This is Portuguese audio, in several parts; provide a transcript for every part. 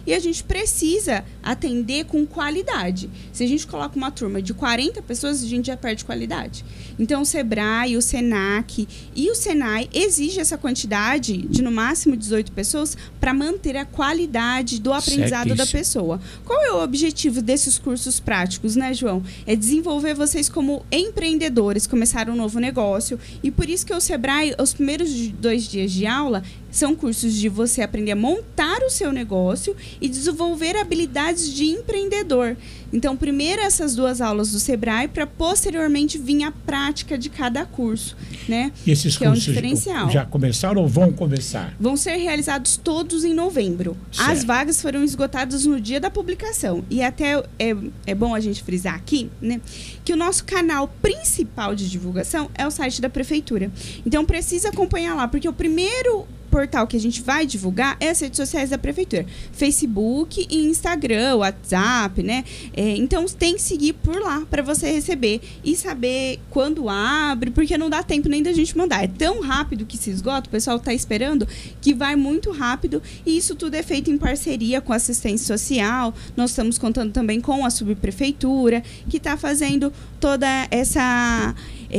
e a gente precisa atender com qualidade. Se a gente coloca uma turma de 40 pessoas, a gente já perde qualidade. Então, o Sebrae, o Senac e o Senai exigem essa quantidade de, no máximo, 18 pessoas para manter a qualidade do aprendizado da pessoa. Qual é o objetivo desses cursos práticos, né, João? É desenvolver vocês como empreendedores, começar um novo negócio. E por isso que o Sebrae, os primeiros 2 dias de aula, são cursos de você aprender a montar o seu negócio e desenvolver habilidades de empreendedor. Então, primeiro essas 2 aulas do Sebrae, para posteriormente vir a prática de cada curso, né? E esses que cursos é um diferencial. Já começaram ou vão começar? Vão ser realizados todos em novembro. Certo. As vagas foram esgotadas no dia da publicação. E até é bom a gente frisar aqui, né, que o nosso canal principal de divulgação é o site da Prefeitura. Então, precisa acompanhar lá, porque o primeiro portal que a gente vai divulgar é as redes sociais da Prefeitura. Facebook e Instagram, WhatsApp, né? Então, tem que seguir por lá para você receber e saber quando abre, porque não dá tempo nem da gente mandar. É tão rápido que se esgota, o pessoal está esperando, que vai muito rápido, e isso tudo é feito em parceria com a assistência social. Nós estamos contando também com a subprefeitura, que está fazendo toda essa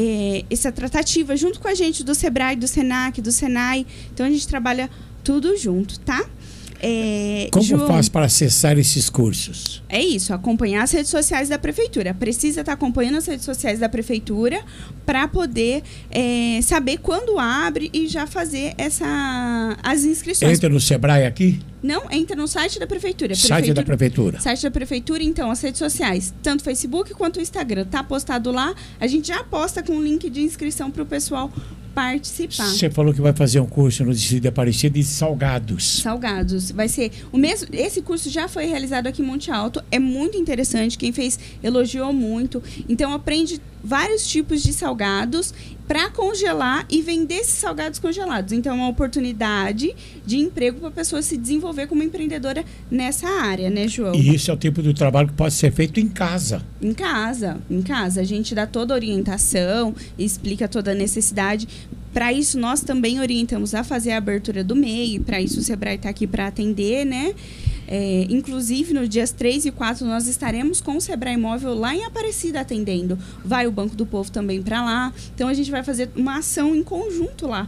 tratativa junto com a gente do Sebrae, do Senac, do Senai. Então, a gente trabalha tudo junto, tá? Como João, faz para acessar esses cursos? É isso, acompanhar as redes sociais da Prefeitura. Precisa estar acompanhando as redes sociais da Prefeitura para poder saber quando abre e já fazer as inscrições. Entra no Sebrae aqui? Não, entra no site da Prefeitura. Site da Prefeitura. Site da Prefeitura, então, as redes sociais, tanto o Facebook quanto o Instagram. Tá postado lá, a gente já posta com o link de inscrição para o pessoal participar. Você falou que vai fazer um curso no Distrito de Aparecida de salgados. Salgados. Vai ser o mesmo. Esse curso já foi realizado aqui em Monte Alto. É muito interessante. Quem fez elogiou muito. Então, aprende vários tipos de salgados para congelar e vender esses salgados congelados. Então, é uma oportunidade de emprego para a pessoa se desenvolver como empreendedora nessa área, né, João? E isso é o tipo de trabalho que pode ser feito em casa. Em casa. A gente dá toda a orientação, explica toda a necessidade. Para isso, nós também orientamos a fazer a abertura do MEI. Para isso, o Sebrae está aqui para atender, né? Inclusive, nos dias 3 e 4, nós estaremos com o Sebrae Móvel lá em Aparecida atendendo. Vai o Banco do Povo também para lá. Então, a gente vai fazer uma ação em conjunto lá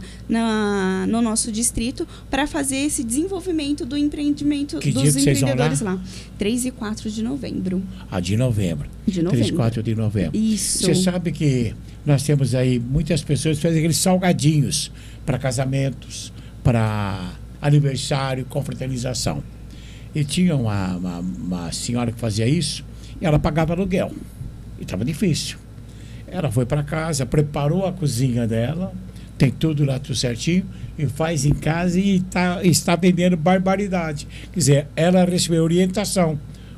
no nosso distrito para fazer esse desenvolvimento do empreendimento dos empreendedores lá? 3 e 4 de novembro. De novembro. De novembro. 3 e 4 de novembro. Isso. Você sabe que nós temos aí muitas pessoas que fazem aqueles salgadinhos para casamentos, para aniversário, confraternização. E tinha uma senhora que fazia isso e ela pagava aluguel. E estava difícil. Ela foi para casa, preparou a cozinha dela, tem tudo lá tudo certinho, e faz em casa e está vendendo barbaridade. Quer dizer, ela recebeu orientação.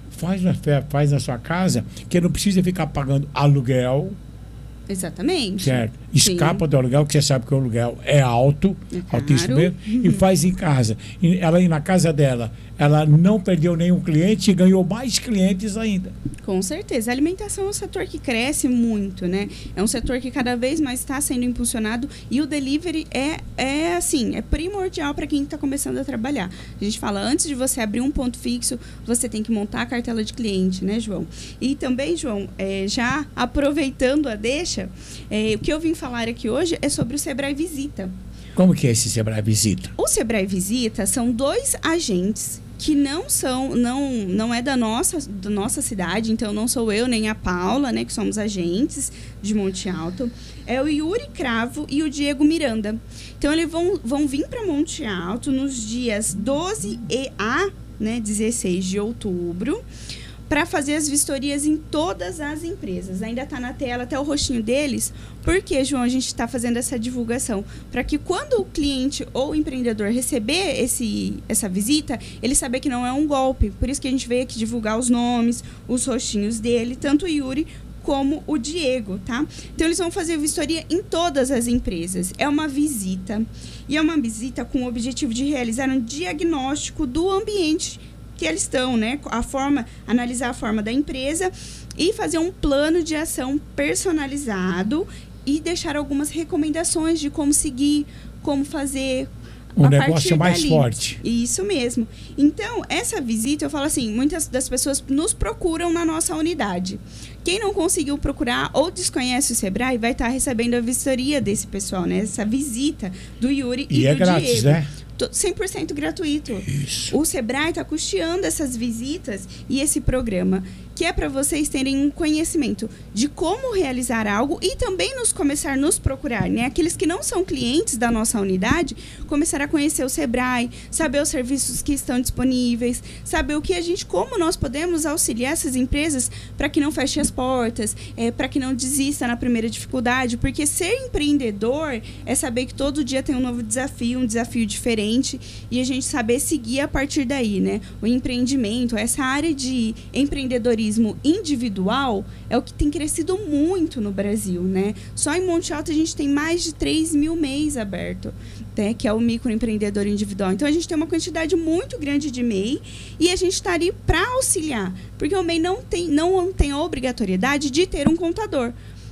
Faz na sua casa, que não precisa ficar pagando aluguel. Exatamente. Certo. Escapa do aluguel, que você sabe que o aluguel é alto, altíssimo mesmo, e faz em casa. E ela na casa dela, ela não perdeu nenhum cliente e ganhou mais clientes ainda. Com certeza. A alimentação é um setor que cresce muito, né? É um setor que cada vez mais está sendo impulsionado, e o delivery é primordial para quem está começando a trabalhar. A gente fala, antes de você abrir um ponto fixo, você tem que montar a cartela de cliente, né, João? E também, João, já aproveitando a deixa, o que eu vim falar aqui hoje é sobre o Sebrae Visita. Como que é esse Sebrae Visita? O Sebrae Visita são 2 agentes que não é da nossa cidade, então não sou eu nem a Paula, né, que somos agentes de Monte Alto. É o Yuri Cravo e o Diego Miranda. Então, eles vão vir para Monte Alto nos dias 12 e 16 de outubro, para fazer as vistorias em todas as empresas. Ainda está na tela até o rostinho deles. Por que, João, a gente está fazendo essa divulgação? Para que quando o cliente ou o empreendedor receber essa visita, ele saber que não é um golpe. Por isso que a gente veio aqui divulgar os nomes, os rostinhos dele, tanto o Yuri como o Diego, tá? Então, eles vão fazer vistoria em todas as empresas. É uma visita. E é uma visita com o objetivo de realizar um diagnóstico do ambiente que eles estão, né? Analisar a forma da empresa e fazer um plano de ação personalizado e deixar algumas recomendações de como seguir, como fazer Um negócio mais forte. Isso mesmo. Então, essa visita, eu falo assim, muitas das pessoas nos procuram na nossa unidade. Quem não conseguiu procurar ou desconhece o Sebrae vai estar recebendo a vistoria desse pessoal, né? Essa visita do Yuri e do grátis, Diego. Né? 100% gratuito. Isso. O Sebrae está custeando essas visitas e esse programa, que é para vocês terem um conhecimento de como realizar algo e também começar a nos procurar, né? Aqueles que não são clientes da nossa unidade, começar a conhecer o Sebrae, saber os serviços que estão disponíveis, saber como nós podemos auxiliar essas empresas para que não fechem as portas, para que não desista na primeira dificuldade, porque ser empreendedor é saber que todo dia tem um novo desafio, um desafio diferente, e a gente saber seguir a partir daí, né? O empreendimento, essa área de empreendedorismo individual é o que tem crescido muito no Brasil, né? Só em Monte Alto a gente tem mais de 3.000 MEIs abertos, né? Que é o microempreendedor individual. Então a gente tem uma quantidade muito grande de MEI e a gente está ali para auxiliar, porque o MEI não tem a obrigatoriedade de ter um contador.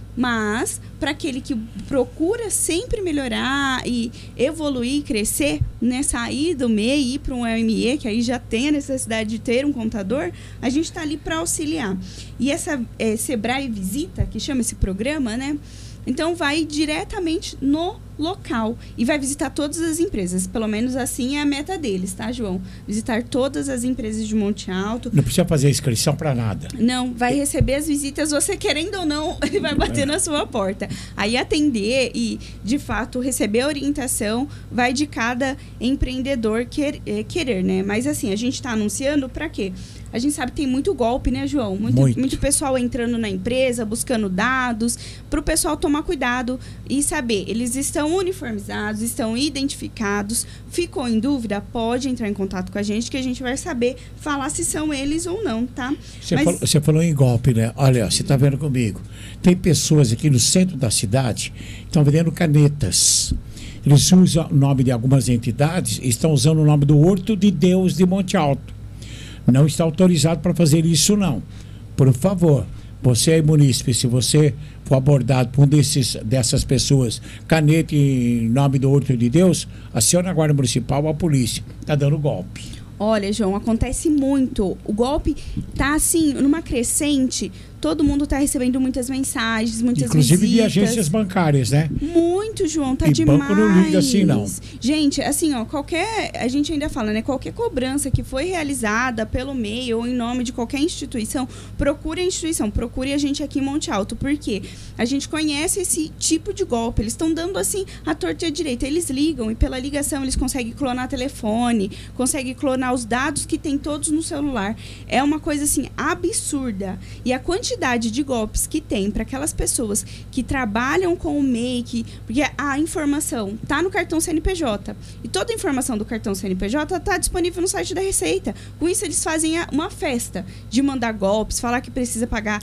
Mas, para aquele que procura sempre melhorar e evoluir, crescer, né, sair do MEI e ir para um LME, que aí já tem a necessidade de ter um contador, a gente está ali para auxiliar. E essa Sebrae Visita, que chama esse programa, né? Então, vai diretamente no local e vai visitar todas as empresas. Pelo menos assim é a meta deles, tá, João? Visitar todas as empresas de Monte Alto. Não precisa fazer inscrição para nada. Não, vai receber as visitas, você querendo ou não, ele vai bater na sua porta. Aí atender e, de fato, receber a orientação vai de cada empreendedor querer, né? Mas assim, a gente está anunciando para quê? A gente sabe que tem muito golpe, né, João? Muito pessoal entrando na empresa, buscando dados, para o pessoal tomar cuidado e saber. Eles estão uniformizados, estão identificados. Ficou em dúvida? Pode entrar em contato com a gente, que a gente vai saber falar se são eles ou não, tá? Você falou em golpe, né? Olha, você está vendo comigo. Tem pessoas aqui no centro da cidade que estão vendendo canetas. Eles usam o nome de algumas entidades e estão usando o nome do Horto de Deus de Monte Alto. Não está autorizado para fazer isso, não. Por favor, você é munícipe, se você for abordado por dessas pessoas, caneta em nome do Horto de Deus, acione a Guarda Municipal ou a polícia. Está dando golpe. Olha, João, acontece muito. O golpe está, assim, numa crescente. Todo mundo está recebendo muitas mensagens, muitas inclusive visitas. de agências bancárias, né? Muito, João, tá e demais. Banco não liga assim, não. Gente, assim, ó, a gente ainda fala, né? Qualquer cobrança que foi realizada pelo MEI ou em nome de qualquer instituição, procure a instituição, procure a gente aqui em Monte Alto. Por quê? A gente conhece esse tipo de golpe. Eles estão dando, assim, a torta e a direita. Eles ligam e pela ligação eles conseguem clonar telefone, conseguem clonar os dados que tem todos no celular. É uma coisa, assim, absurda. E a quantidade de golpes que tem para aquelas pessoas que trabalham com o MEI, porque a informação está no cartão CNPJ e toda a informação do cartão CNPJ está disponível no site da Receita. Com isso, eles fazem uma festa de mandar golpes, falar que precisa pagar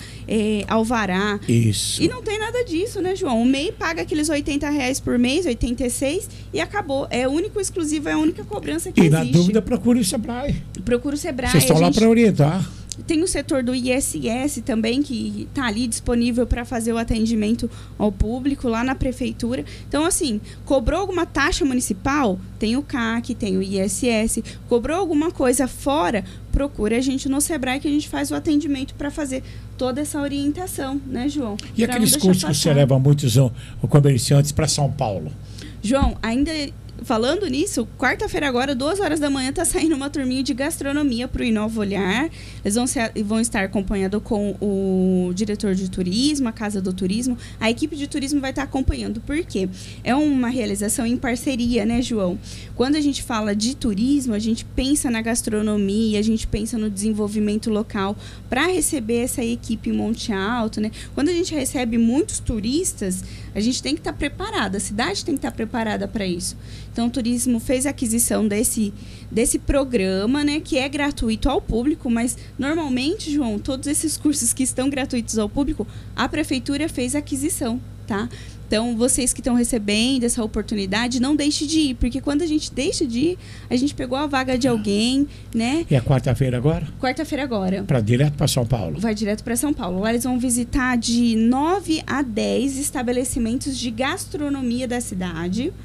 alvará. Isso. E não tem nada disso, né, João? O MEI paga aqueles R$80 por mês, 86, e acabou. É único, exclusivo, é a única cobrança que existe. E na dúvida, procure o Sebrae. Procure o Sebrae. Vocês estão lá para orientar. Tem o setor do ISS também, que está ali disponível para fazer o atendimento ao público lá na prefeitura. Então, assim, cobrou alguma taxa municipal? Tem o CAC, tem o ISS. Cobrou alguma coisa fora? Procura a gente no Sebrae, que a gente faz o atendimento para fazer toda essa orientação, né, João? E aqueles cursos que você leva muitos comerciantes para São Paulo? João, ainda... Falando nisso, quarta-feira agora, 2h da manhã, está saindo uma turminha de gastronomia para o Inova Olhar. Eles vão estar acompanhando com o diretor de turismo, a Casa do Turismo. A equipe de turismo vai estar acompanhando. Por quê? É uma realização em parceria, né, João? Quando a gente fala de turismo, a gente pensa na gastronomia, a gente pensa no desenvolvimento local para receber essa equipe em Monte Alto, né? Quando a gente recebe muitos turistas, a gente tem que estar preparada, a cidade tem que estar preparada para isso. Então, o turismo fez a aquisição desse programa, né, que é gratuito ao público, mas normalmente, João, todos esses cursos que estão gratuitos ao público, a prefeitura fez a aquisição, tá? Então, vocês que estão recebendo essa oportunidade, não deixe de ir, porque quando a gente deixa de ir, a gente pegou a vaga de alguém, né? E é quarta-feira agora? Quarta-feira agora. Direto para São Paulo? Vai direto para São Paulo. Lá eles vão visitar de 9 a 10 estabelecimentos de gastronomia da cidade,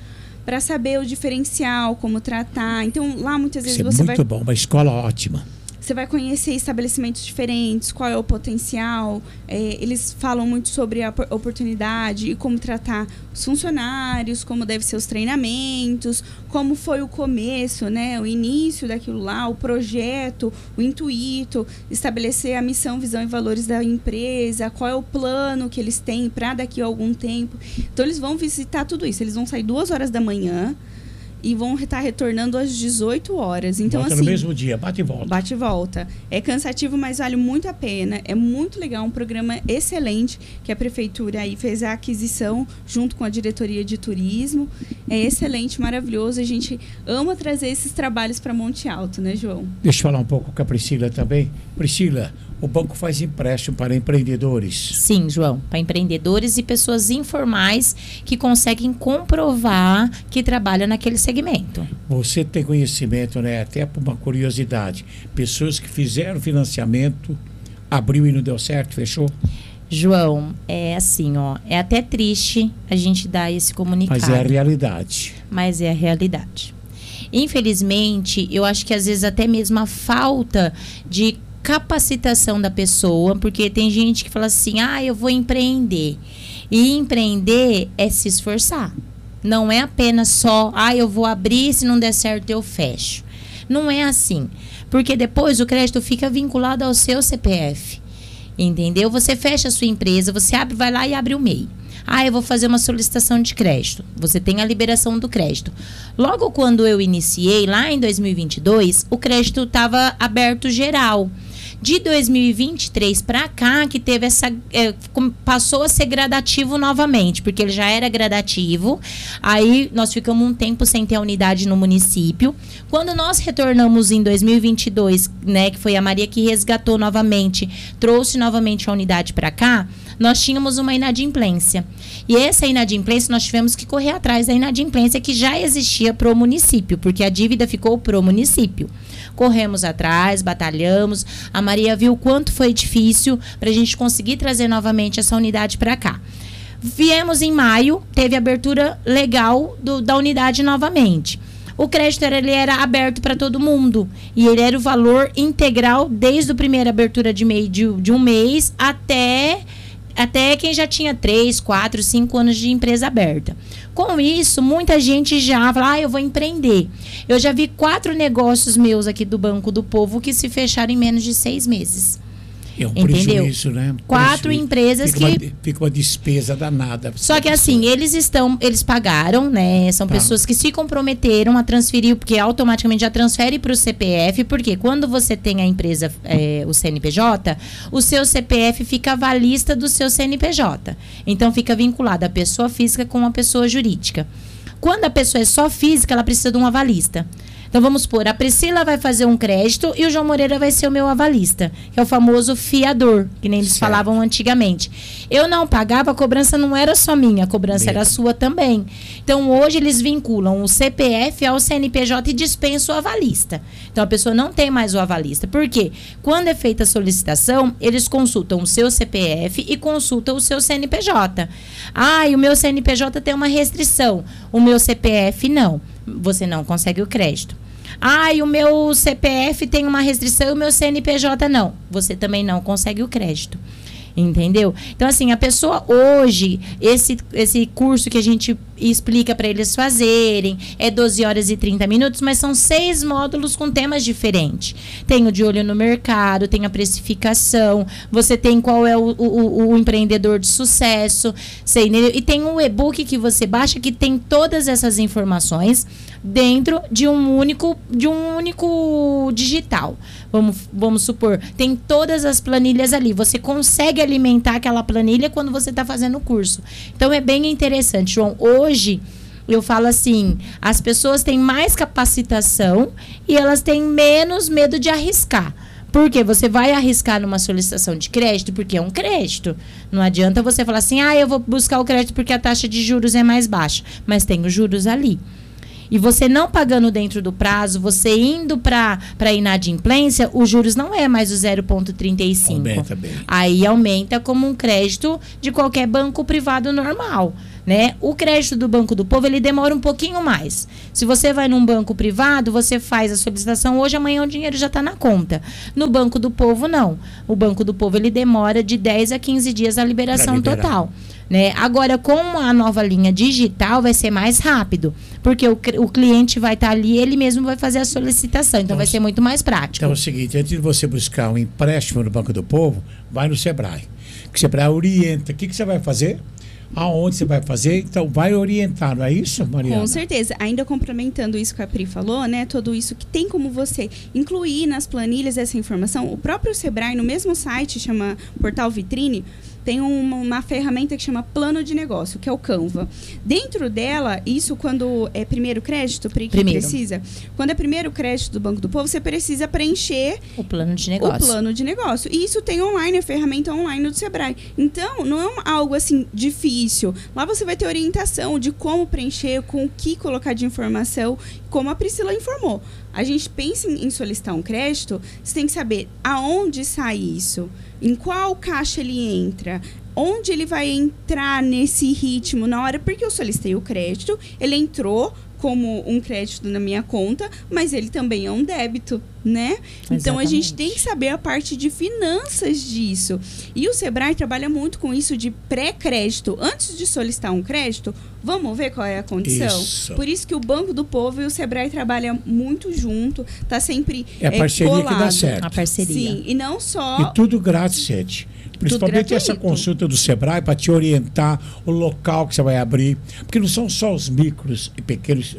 para saber o diferencial, como tratar. Então, lá muitas vezes Isso é muito bom, uma escola ótima. Você vai conhecer estabelecimentos diferentes, qual é o potencial. Eles falam muito sobre a oportunidade e como tratar os funcionários, como devem ser os treinamentos, como foi o começo, né? O início daquilo lá, o projeto, o intuito, estabelecer a missão, visão e valores da empresa, qual é o plano que eles têm para daqui a algum tempo. Então, eles vão visitar tudo isso. Eles vão sair 2h da manhã e vão estar retornando às 18 horas. Então, volta assim, no mesmo dia, bate e volta. Bate e volta. É cansativo, mas vale muito a pena. É muito legal, um programa excelente que a prefeitura aí fez a aquisição junto com a diretoria de turismo. É excelente, maravilhoso. A gente ama trazer esses trabalhos para Monte Alto, né, João? Deixa eu falar um pouco com a Priscila também. Priscila, o banco faz empréstimo para empreendedores? Sim, João, para empreendedores e pessoas informais que conseguem comprovar que trabalham naquele segmento. Você tem conhecimento, né? Até por uma curiosidade. Pessoas que fizeram financiamento, abriu e não deu certo, fechou? João, é assim, ó, é até triste a gente dar esse comunicado. Mas é a realidade. Mas é a realidade. Infelizmente, eu acho que às vezes até mesmo a falta de capacitação da pessoa, porque tem gente que fala assim, eu vou empreender. E empreender é se esforçar. Não é apenas só, eu vou abrir, se não der certo eu fecho. Não é assim. Porque depois o crédito fica vinculado ao seu CPF. Entendeu? Você fecha a sua empresa, você vai lá e abre o MEI. Eu vou fazer uma solicitação de crédito. Você tem a liberação do crédito. Logo quando eu iniciei, lá em 2022, o crédito estava aberto geral. De 2023 para cá, que teve passou a ser gradativo novamente, porque ele já era gradativo. Aí nós ficamos um tempo sem ter a unidade no município. Quando nós retornamos em 2022, né, que foi a Maria que resgatou novamente, trouxe novamente a unidade para cá, nós tínhamos uma inadimplência. E essa inadimplência, nós tivemos que correr atrás da inadimplência que já existia pro município, porque a dívida ficou pro município. Corremos atrás, batalhamos. A Maria viu o quanto foi difícil para a gente conseguir trazer novamente essa unidade para cá. Viemos em maio, teve abertura legal da unidade novamente. O crédito ele era aberto para todo mundo. E ele era o valor integral desde a primeira abertura de um mês até quem já tinha 3, 4, 5 anos de empresa aberta. Com isso, muita gente já fala, eu vou empreender. Eu já vi 4 negócios meus aqui do Banco do Povo que se fecharam em menos de 6 meses. É um prejuízo, né? 4 empresas fica uma despesa danada. Só que assim, eles pagaram, né? São pessoas que se comprometeram a transferir, porque automaticamente já transfere para o CPF, porque quando você tem a empresa, o CNPJ, o seu CPF fica avalista do seu CNPJ. Então fica vinculada a pessoa física com a pessoa jurídica. Quando a pessoa é só física, ela precisa de um avalista. Então, vamos supor, a Priscila vai fazer um crédito e o João Moreira vai ser o meu avalista, que é o famoso fiador, que nem eles falavam antigamente. Eu não pagava, a cobrança não era só minha, a cobrança era sua também. Então, hoje eles vinculam o CPF ao CNPJ e dispensam o avalista. Então, a pessoa não tem mais o avalista. Por quê? Quando é feita a solicitação, eles consultam o seu CPF e consultam o seu CNPJ. E o meu CNPJ tem uma restrição, o meu CPF não. Você não consegue o crédito. E o meu CPF tem uma restrição e o meu CNPJ não. Você também não consegue o crédito. Entendeu? Então, assim, a pessoa hoje, esse curso que a gente explica para eles fazerem, é 12 horas e 30 minutos, mas são 6 módulos com temas diferentes. Tem o de olho no mercado, tem a precificação, você tem qual é o empreendedor de sucesso, e tem um e-book que você baixa que tem todas essas informações dentro de um único digital. Vamos supor, tem todas as planilhas ali. Você consegue alimentar aquela planilha quando você está fazendo o curso. Então, é bem interessante, João. Hoje, eu falo assim, as pessoas têm mais capacitação e elas têm menos medo de arriscar. Porque você vai arriscar numa solicitação de crédito, porque é um crédito. Não adianta você falar assim, eu vou buscar o crédito porque a taxa de juros é mais baixa. Mas tem os juros ali. E você não pagando dentro do prazo, você indo para inadimplência, os juros não é mais o 0,35. Aumenta bem. Aí aumenta como um crédito de qualquer banco privado normal. né? O crédito do Banco do Povo, ele demora um pouquinho mais. Se você vai num banco privado, você faz a solicitação hoje, amanhã o dinheiro já está na conta. No Banco do Povo, não. O Banco do Povo, ele demora de 10 a 15 dias a liberação total. Né? Agora, com a nova linha digital, vai ser mais rápido, porque o cliente vai estar ali, ele mesmo vai fazer a solicitação, então vai ser muito mais prático. Então é o seguinte, antes de você buscar um empréstimo no Banco do Povo, vai no Sebrae. O Sebrae orienta. O que você vai fazer? Aonde você vai fazer? Então vai orientar, não é isso, Mariana? Com certeza. Ainda complementando isso que a Pri falou, né? Tudo isso que tem como você incluir nas planilhas essa informação. O próprio Sebrae, no mesmo site, chama Portal Vitrine, tem uma ferramenta que chama Plano de Negócio, que é o Canva. Dentro dela, isso quando é primeiro crédito, Pri, que precisa. Quando é primeiro crédito do Banco do Povo, você precisa preencher o plano de negócio. O plano de negócio. E isso tem online, a ferramenta online do Sebrae. Então, não é algo assim difícil. Lá você vai ter orientação de como preencher, com o que colocar de informação, como a Priscila informou. A gente pensa em solicitar um crédito, você tem que saber aonde sai isso, em qual caixa ele entra, onde ele vai entrar nesse ritmo na hora, porque eu solicitei o crédito, ele entrou como um crédito na minha conta, mas ele também é um débito, né? Exatamente. Então, a gente tem que saber a parte de finanças disso. E o Sebrae trabalha muito com isso de pré-crédito. Antes de solicitar um crédito, vamos ver qual é a condição? Isso. Por isso que o Banco do Povo e o Sebrae trabalham muito junto, tá sempre é a parceria colado. Que dá certo. A parceria. Sim, e não só... E tudo grátis, gente. Principalmente essa consulta do Sebrae para te orientar o local que você vai abrir. Porque não são só os micros e pequenos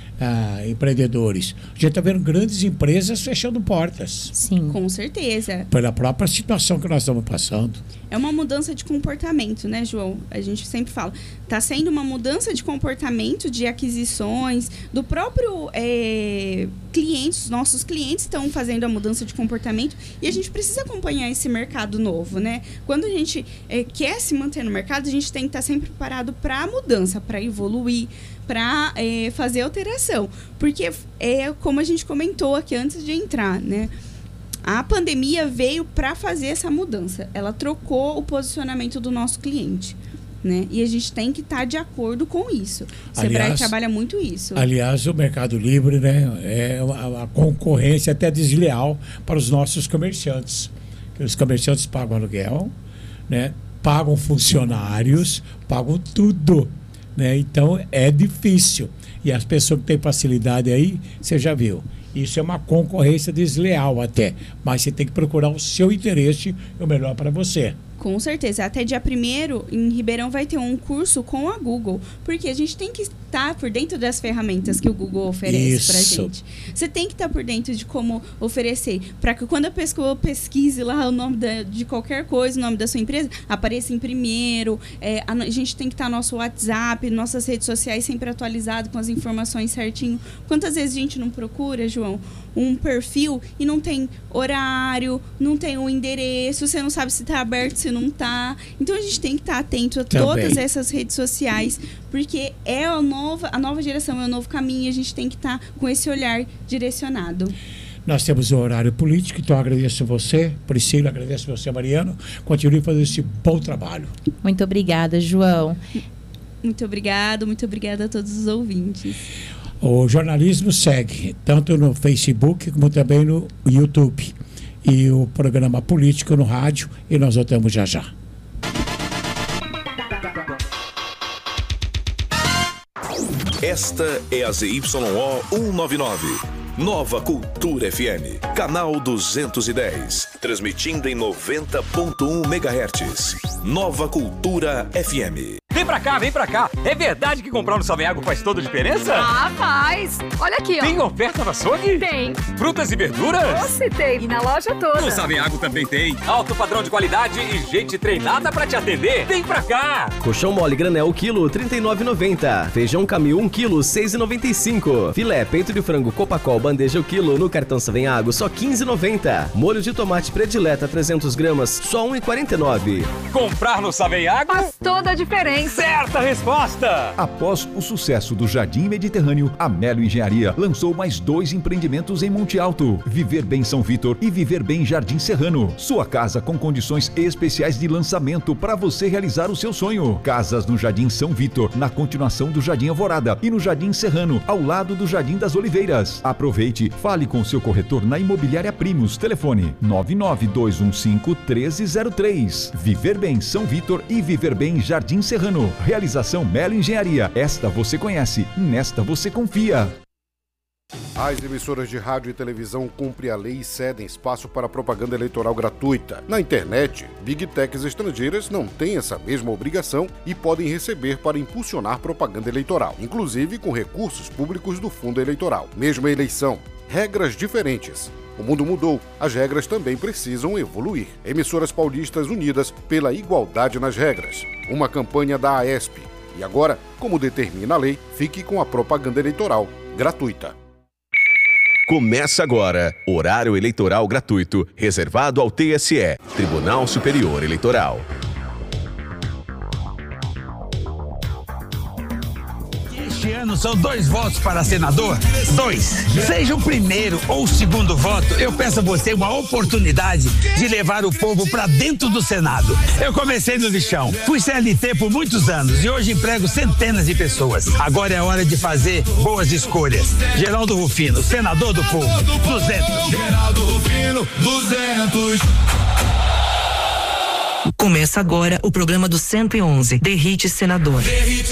empreendedores. A gente está vendo grandes empresas fechando portas. Sim. Com certeza. Pela própria situação que nós estamos passando. É uma mudança de comportamento, né, João? A gente sempre fala. Está sendo uma mudança de comportamento, de aquisições, do próprio cliente. Os nossos clientes estão fazendo a mudança de comportamento e a gente precisa acompanhar esse mercado novo, né? Quando a gente quer se manter no mercado, a gente tem que estar sempre preparado para a mudança, para evoluir, para fazer alteração. Porque como a gente comentou aqui antes de entrar, né? A pandemia veio para fazer essa mudança. Ela trocou o posicionamento do nosso cliente, né? E a gente tem que estar de acordo com isso. O Sebrae trabalha muito isso. Aliás, o Mercado Livre, né, é uma concorrência até desleal para os nossos comerciantes. Os comerciantes pagam aluguel, né, pagam funcionários, pagam tudo, né? Então é difícil. E as pessoas que têm facilidade aí, você já viu. Isso é uma concorrência desleal até. Mas você tem que procurar o seu interesse e o melhor para você. Com certeza. Até dia 1º, em Ribeirão, vai ter um curso com a Google. Porque a gente tem que estar por dentro das ferramentas que o Google oferece pra gente. Você tem que estar por dentro de como oferecer. Para que quando a pessoa pesquise lá o nome de qualquer coisa, o nome da sua empresa, apareça em primeiro. A gente tem que estar no nosso WhatsApp, nossas redes sociais sempre atualizado com as informações certinho. Quantas vezes a gente não procura, João, um perfil e não tem horário, não tem o endereço, você não sabe se está aberto, se não está. Então a gente tem que estar atento a todas essas redes sociais, porque é a nova geração, é o novo caminho, a gente tem que estar com esse olhar direcionado. Nós temos o horário político, então agradeço você, Priscila, agradeço você, Mariano. Continue fazendo esse bom trabalho. Muito obrigada, João. Muito obrigada a todos os ouvintes. O jornalismo segue, tanto no Facebook como também no YouTube. E o programa político no rádio, e nós voltamos já já. Esta é a ZYO 199. Nova Cultura FM, canal 210, transmitindo em 90.1 MHz. Nova Cultura FM. Vem pra cá. É verdade que comprar no Saveago faz toda a diferença? Ah, faz. Olha aqui, ó. Tem oferta no açougue? Tem. Frutas e verduras? Doce tem. E na loja toda. No Saveago também tem. Alto padrão de qualidade e gente treinada pra te atender. Vem pra cá. Colchão mole granel quilo, R$ 39,90. Feijão Camil 1 quilo, R$ 6,95. Filé peito de frango Copacol bandeja o quilo no cartão Saveago, só R$ 15,90. Molho de tomate predileta 300 gramas, só R$ 1,49. Comprar no Saveago faz toda a diferença. Certa resposta! Após o sucesso do Jardim Mediterrâneo, a Melo Engenharia lançou mais 2 empreendimentos em Monte Alto: Viver Bem São Vitor e Viver Bem Jardim Serrano. Sua casa com condições especiais de lançamento para você realizar o seu sonho. Casas no Jardim São Vitor, na continuação do Jardim Alvorada, e no Jardim Serrano, ao lado do Jardim das Oliveiras. Aproveite, fale com seu corretor na Imobiliária Primos. Telefone 99215-1303. Viver Bem São Vitor e Viver Bem Jardim Serrano. Realização Melo Engenharia. Esta você conhece, nesta você confia. As emissoras de rádio e televisão cumprem a lei e cedem espaço para propaganda eleitoral gratuita. Na internet, Big Techs estrangeiras não têm essa mesma obrigação e podem receber para impulsionar propaganda eleitoral, inclusive com recursos públicos do fundo eleitoral. Mesma eleição, regras diferentes. O mundo mudou, as regras também precisam evoluir. Emissoras paulistas unidas pela igualdade nas regras. Uma campanha da AESP. E agora, como determina a lei, fique com a propaganda eleitoral gratuita. Começa agora, horário eleitoral gratuito, reservado ao TSE, Tribunal Superior Eleitoral. Este ano são 2 votos para senador? 2. Seja o primeiro ou o segundo voto, eu peço a você uma oportunidade de levar o povo para dentro do Senado. Eu comecei no lixão, fui CLT por muitos anos e hoje emprego centenas de pessoas. Agora é hora de fazer boas escolhas. Geraldo Rufino, senador do povo. 200. Geraldo Rufino, 200. Começa agora o programa do 111, Derrite Senador.